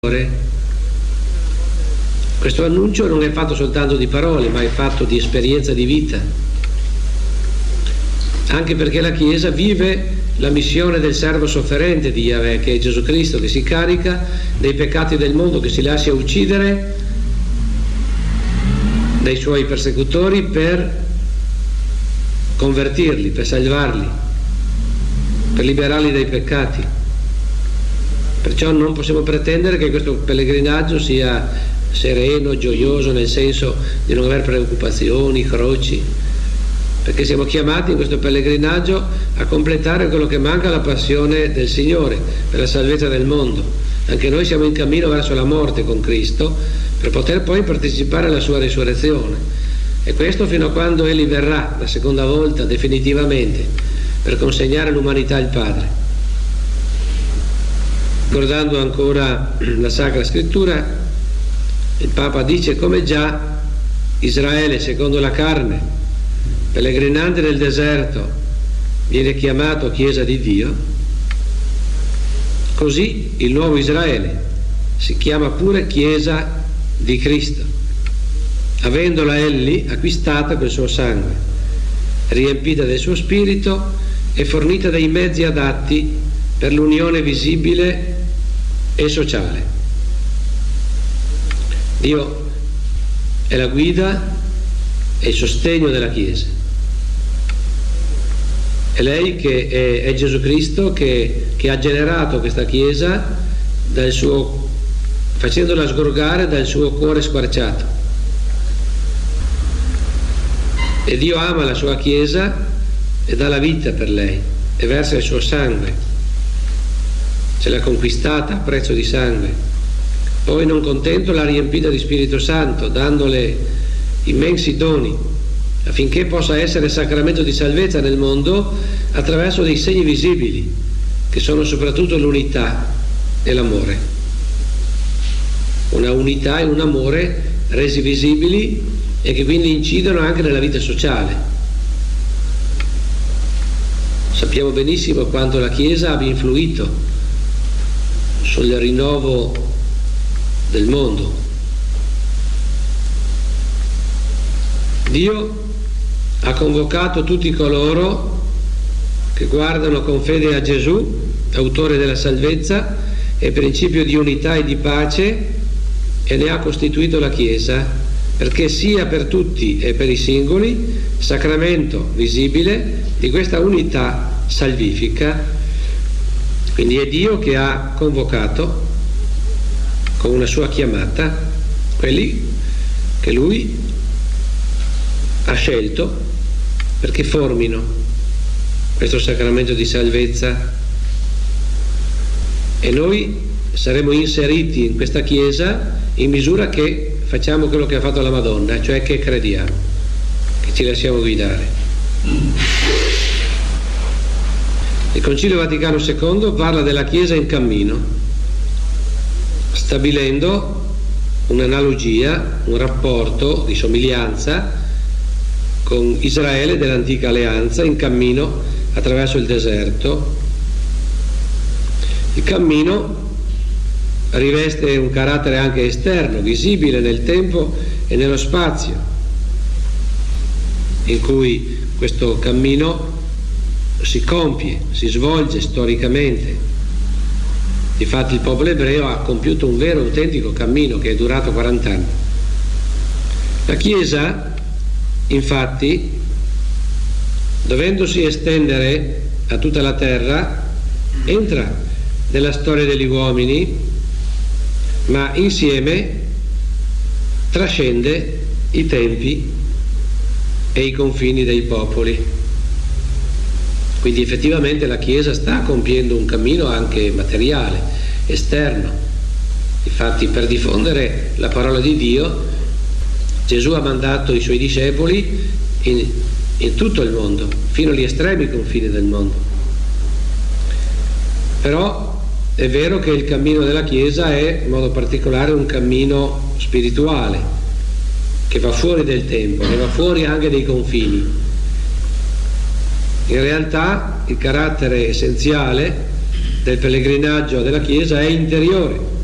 Questo annuncio non è fatto soltanto di parole, ma è fatto di esperienza di vita, anche perché la Chiesa vive la missione del servo sofferente di Yahweh, che è Gesù Cristo, che si carica dei peccati del mondo, che si lascia uccidere dai suoi persecutori per convertirli, per salvarli, per liberarli dai peccati. Perciò non possiamo pretendere che questo pellegrinaggio sia sereno, gioioso, nel senso di non avere preoccupazioni, croci, perché siamo chiamati in questo pellegrinaggio a completare quello che manca alla passione del Signore per la salvezza del mondo. Anche noi siamo in cammino verso la morte con Cristo per poter poi partecipare alla sua risurrezione, e questo fino a quando Egli verrà la seconda volta definitivamente per consegnare l'umanità al Padre. Ricordando ancora la Sacra Scrittura, il Papa dice: come già Israele secondo la carne, pellegrinante nel deserto, viene chiamato Chiesa di Dio, così il nuovo Israele si chiama pure Chiesa di Cristo, avendola Egli acquistata col suo sangue, riempita del suo spirito e fornita dei mezzi adatti per l'unione visibile e sociale. Dio è la guida e il sostegno della Chiesa. È lei che è Gesù Cristo che ha generato questa Chiesa facendola sgorgare dal suo cuore squarciato. E Dio ama la sua Chiesa e dà la vita per lei e versa il suo sangue. Ce l'ha conquistata a prezzo di sangue. Poi, non contento, l'ha riempita di Spirito Santo, dandole immensi doni, affinché possa essere sacramento di salvezza nel mondo attraverso dei segni visibili, che sono soprattutto l'unità e l'amore. Una unità e un amore resi visibili e che quindi incidono anche nella vita sociale. Sappiamo benissimo quanto la Chiesa abbia influito sul rinnovo del mondo. Dio ha convocato tutti coloro che guardano con fede a Gesù, autore della salvezza e principio di unità e di pace, e ne ha costituito la Chiesa, perché sia per tutti e per i singoli sacramento visibile di questa unità salvifica. Quindi è Dio che ha convocato con una sua chiamata quelli che Lui ha scelto perché formino questo sacramento di salvezza, e noi saremo inseriti in questa Chiesa in misura che facciamo quello che ha fatto la Madonna, cioè che crediamo, che ci lasciamo guidare. Il Concilio Vaticano II parla della Chiesa in cammino, stabilendo un'analogia, un rapporto di somiglianza con Israele dell'antica alleanza in cammino attraverso il deserto. Il cammino riveste un carattere anche esterno, visibile nel tempo e nello spazio, in cui questo cammino si compie, si svolge storicamente. Difatti il popolo ebreo ha compiuto un vero autentico cammino che è durato 40 anni. La Chiesa, infatti, dovendosi estendere a tutta la terra, entra nella storia degli uomini, ma insieme trascende i tempi e i confini dei popoli. Quindi effettivamente la Chiesa sta compiendo un cammino anche materiale, esterno. Infatti, per diffondere la parola di Dio, Gesù ha mandato i suoi discepoli in tutto il mondo, fino agli estremi confini del mondo. Però è vero che il cammino della Chiesa è in modo particolare un cammino spirituale, che va fuori del tempo, che va fuori anche dei confini. In realtà il carattere essenziale del pellegrinaggio della Chiesa è interiore,